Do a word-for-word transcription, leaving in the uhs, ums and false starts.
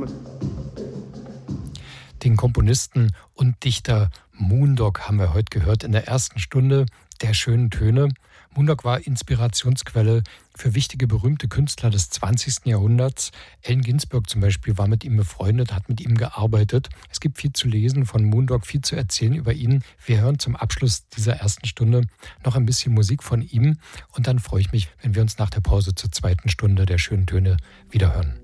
Den Komponisten und Dichter Moondog haben wir heute gehört in der ersten Stunde der schönen Töne. Moondog war Inspirationsquelle für wichtige, berühmte Künstler des zwanzigsten Jahrhunderts. Allen Ginsberg zum Beispiel war mit ihm befreundet, hat mit ihm gearbeitet. Es gibt viel zu lesen von Moondog, viel zu erzählen über ihn. Wir hören zum Abschluss dieser ersten Stunde noch ein bisschen Musik von ihm. Und dann freue ich mich, wenn wir uns nach der Pause zur zweiten Stunde der schönen Töne wiederhören.